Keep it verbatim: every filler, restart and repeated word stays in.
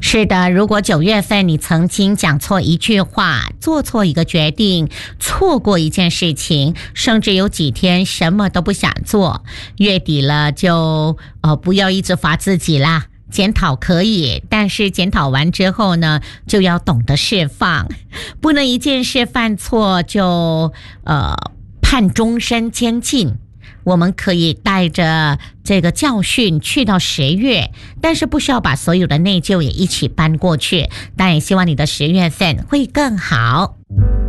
是的，如果九月份你曾经讲错一句话，做错一个决定，错过一件事情，甚至有几天什么都不想做，月底了就呃不要一直罚自己啦。检讨可以，但是检讨完之后呢，就要懂得释放，不能一件事犯错就呃判终身监禁。我们可以带着这个教训去到十月，但是不需要把所有的内疚也一起搬过去。但也希望你的十月份会更好。